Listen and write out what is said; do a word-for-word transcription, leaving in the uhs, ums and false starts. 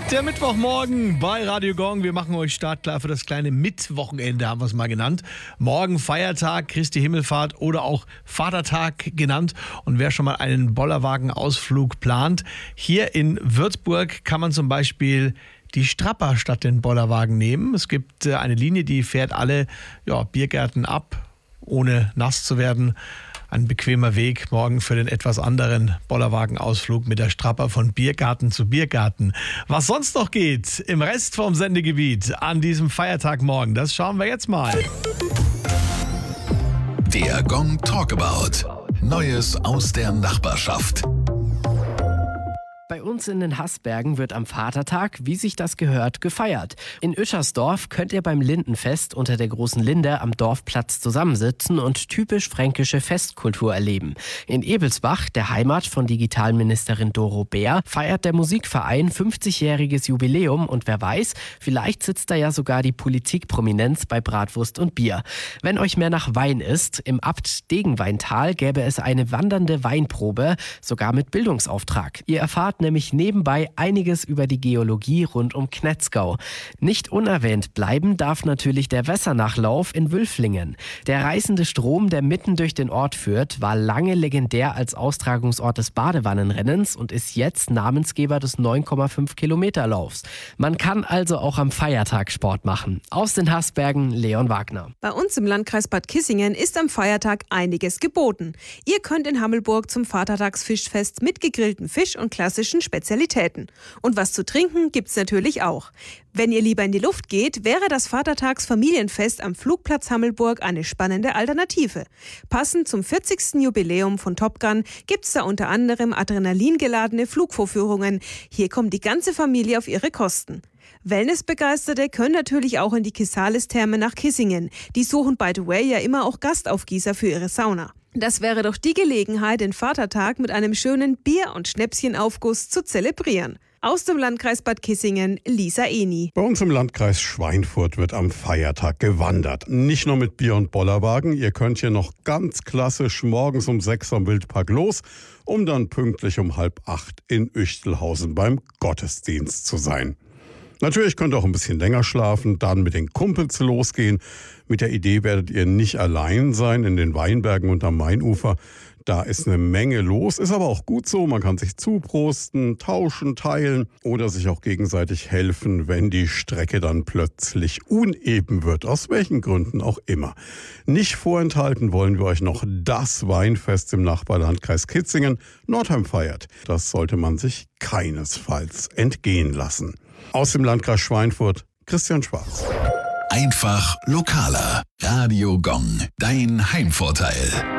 Der Mittwochmorgen bei Radio Gong. Wir machen euch startklar für das kleine Mittwochenende, haben wir es mal genannt. Morgen Feiertag, Christi Himmelfahrt oder auch Vatertag genannt. Und wer schon mal einen Bollerwagen-Ausflug plant, hier in Würzburg kann man zum Beispiel die Strapper statt den Bollerwagen nehmen. Es gibt eine Linie, die fährt alle ja, Biergärten ab, ohne nass zu werden. Ein bequemer Weg morgen für den etwas anderen Bollerwagen-Ausflug mit der Strapper von Biergarten zu Biergarten. Was sonst noch geht im Rest vom Sendegebiet an diesem Feiertagmorgen, das schauen wir jetzt mal. Der Gong Talkabout. Neues aus der Nachbarschaft. Bei uns in den Haßbergen wird am Vatertag, wie sich das gehört, gefeiert. In Ueschersdorf könnt ihr beim Lindenfest unter der großen Linde am Dorfplatz zusammensitzen und typisch fränkische Festkultur erleben. In Ebelsbach, der Heimat von Digitalministerin Doro Bär, feiert der Musikverein fünfzigjähriges Jubiläum und wer weiß, vielleicht sitzt da ja sogar die Politikprominenz bei Bratwurst und Bier. Wenn euch mehr nach Wein ist, im Abt-Degenweintal gäbe es eine wandernde Weinprobe, sogar mit Bildungsauftrag. Ihr erfahrt nämlich nebenbei einiges über die Geologie rund um Knetzgau. Nicht unerwähnt bleiben darf natürlich der Wässernachlauf in Wülflingen. Der reißende Strom, der mitten durch den Ort führt, war lange legendär als Austragungsort des Badewannenrennens und ist jetzt Namensgeber des neun Komma fünf Kilometer Laufs. Man kann also auch am Feiertag Sport machen. Aus den Haßbergen, Leon Wagner. Bei uns im Landkreis Bad Kissingen ist am Feiertag einiges geboten. Ihr könnt in Hammelburg zum Vatertagsfischfest mit gegrillten Fisch und klassischen Spezialitäten. Und was zu trinken gibt's natürlich auch. Wenn ihr lieber in die Luft geht, wäre das Vatertagsfamilienfest am Flugplatz Hammelburg eine spannende Alternative. Passend zum vierzigsten Jubiläum von Top Gun gibt's da unter anderem adrenalingeladene Flugvorführungen. Hier kommt die ganze Familie auf ihre Kosten. Wellnessbegeisterte können natürlich auch in die Kisalis-Therme nach Kissingen. Die suchen by the way ja immer auch Gastaufgießer für ihre Sauna. Das wäre doch die Gelegenheit, den Vatertag mit einem schönen Bier- und Schnäpschenaufguss zu zelebrieren. Aus dem Landkreis Bad Kissingen, Lisa Eni. Bei uns im Landkreis Schweinfurt wird am Feiertag gewandert. Nicht nur mit Bier und Bollerwagen, ihr könnt hier noch ganz klassisch morgens um sechs am Wildpark los, um dann pünktlich um halb acht in Üchtelhausen beim Gottesdienst zu sein. Natürlich könnt ihr auch ein bisschen länger schlafen, dann mit den Kumpels losgehen. Mit der Idee werdet ihr nicht allein sein in den Weinbergen und am Mainufer. Da ist eine Menge los, ist aber auch gut so. Man kann sich zuprosten, tauschen, teilen oder sich auch gegenseitig helfen, wenn die Strecke dann plötzlich uneben wird, aus welchen Gründen auch immer. Nicht vorenthalten wollen wir euch noch das Weinfest im Nachbarlandkreis Kitzingen. Nordheim feiert. Das sollte man sich keinesfalls entgehen lassen. Aus dem Landkreis Schweinfurt, Christian Schwarz. Einfach lokaler. Radio Gong, dein Heimvorteil.